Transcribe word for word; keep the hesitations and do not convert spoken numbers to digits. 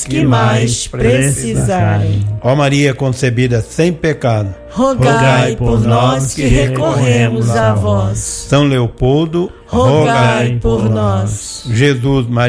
que mais precisarem. Ó Maria concebida sem pecado, rogai por nós que recorremos a vós. São Leopoldo, rogai por nós. Jesus, Maria